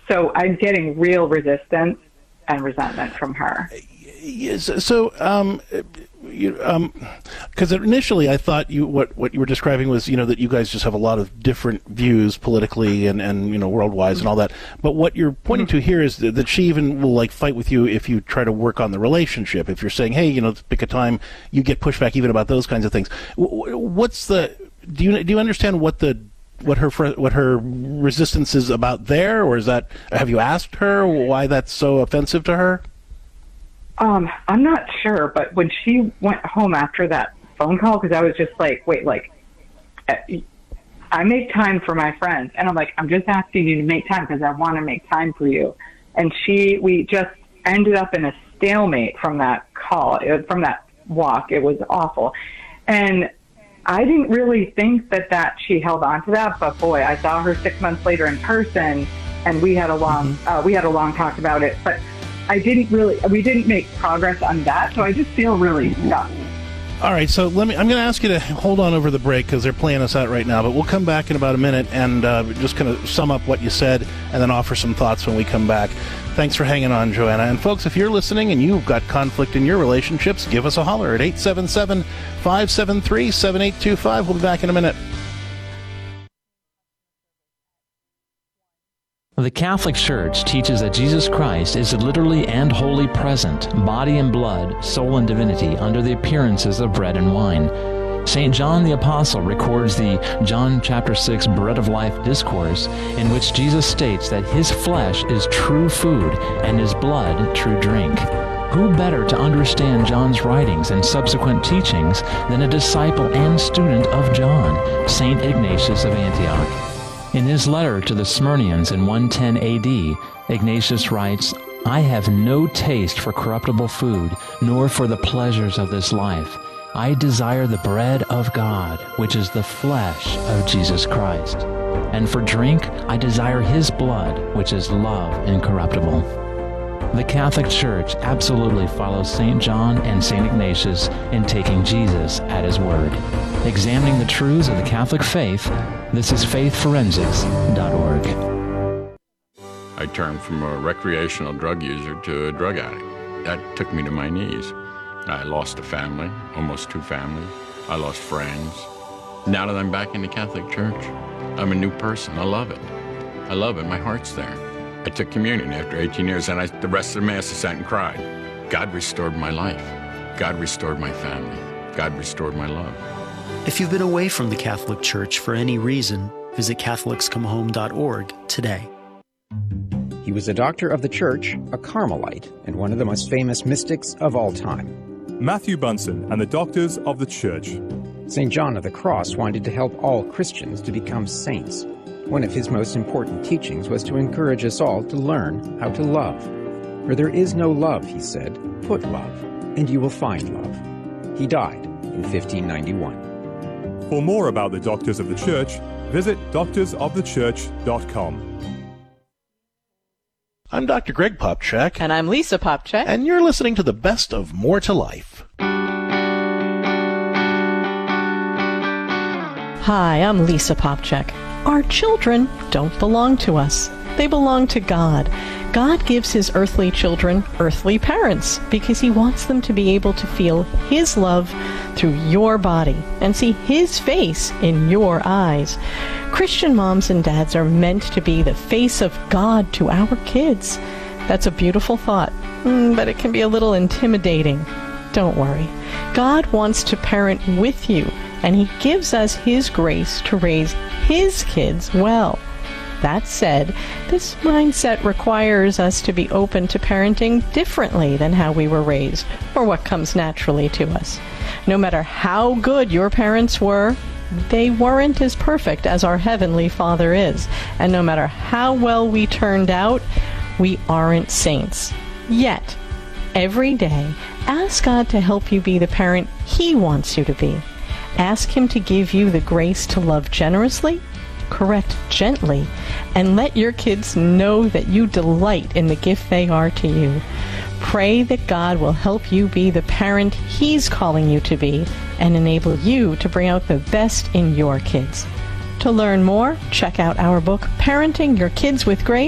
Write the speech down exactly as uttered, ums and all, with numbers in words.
So I'm getting real resistance and resentment from her. Yes, so, um, you, um, because initially I thought you what what you were describing was, you know, that you guys just have a lot of different views politically and, and you know, worldwide mm-hmm. and all that. But what you're pointing mm-hmm. to here is that, that she even will like fight with you if you try to work on the relationship. If you're saying, hey, you know, pick a time, you get pushback even about those kinds of things. What's the? Do you do you understand what the what her what her resistance is about there, or is that? Have you asked her why that's so offensive to her? Um, I'm not sure, but when she went home after that phone call, because I was just like, wait, like, I make time for my friends. And I'm like, I'm just asking you to make time because I want to make time for you. And she, we just ended up in a stalemate from that call, from that walk. It was awful. And I didn't really think that, that she held on to that, but boy, I saw her six months later in person, and we had a long, mm-hmm. uh, we had a long talk about it. But I didn't really, we didn't make progress on that, so I just feel really stuck. All right, so let me, I'm going to ask you to hold on over the break because they're playing us out right now, but we'll come back in about a minute and uh, just kind of sum up what you said and then offer some thoughts when we come back. Thanks for hanging on, Joanna. And folks, if you're listening and you've got conflict in your relationships, give us a holler at eight seven seven, five seven three, seven eight two five. We'll be back in a minute. The Catholic Church teaches that Jesus Christ is literally and wholly present, body and blood, soul and divinity, under the appearances of bread and wine. Saint John the Apostle records the John chapter six Bread of Life discourse, in which Jesus states that his flesh is true food and his blood true drink. Who better to understand John's writings and subsequent teachings than a disciple and student of John, Saint Ignatius of Antioch? In his letter to the Smyrnians in one ten A D, Ignatius writes, I have no taste for corruptible food, nor for the pleasures of this life. I desire the bread of God, which is the flesh of Jesus Christ. And for drink, I desire his blood, which is love incorruptible. The Catholic Church absolutely follows Saint John and Saint Ignatius in taking Jesus at his word. Examining the truths of the Catholic faith, this is faith forensics dot org. I turned from a recreational drug user to a drug addict. That took me to my knees. I lost a family, almost two families. I lost friends. Now that I'm back in the Catholic Church, I'm a new person. I love it. I love it. My heart's there. I took communion after eighteen years, and I, the rest of the Mass I sat and cried. God restored my life. God restored my family. God restored my love. If you've been away from the Catholic Church for any reason, visit Catholics Come Home dot org today. He was a doctor of the Church, a Carmelite, and one of the most famous mystics of all time. Matthew Bunson and the Doctors of the Church. Saint John of the Cross wanted to help all Christians to become saints. One of his most important teachings was to encourage us all to learn how to love. Where there is no love, he said, put love, and you will find love. He died in fifteen ninety-one. For more about the Doctors of the Church, visit doctors of the church dot com. I'm Doctor Greg Popcak. And I'm Lisa Popcak. And you're listening to the best of More to Life. Hi, I'm Lisa Popcak. Our children don't belong to us. They belong to God. God gives his earthly children earthly parents because he wants them to be able to feel his love through your body and see his face in your eyes. Christian moms and dads are meant to be the face of God to our kids. That's a beautiful thought, but it can be a little intimidating. Don't worry. God wants to parent with you, and he gives us his grace to raise his kids well. That said, this mindset requires us to be open to parenting differently than how we were raised, or what comes naturally to us. No matter how good your parents were, they weren't as perfect as our Heavenly Father is. And no matter how well we turned out, we aren't saints. Yet, every day, ask God to help you be the parent he wants you to be. Ask him to give you the grace to love generously, correct gently, and let your kids know that you delight in the gift they are to you. Pray that God will help you be the parent he's calling you to be and enable you to bring out the best in your kids. To learn more, check out our book, Parenting Your Kids with Grace.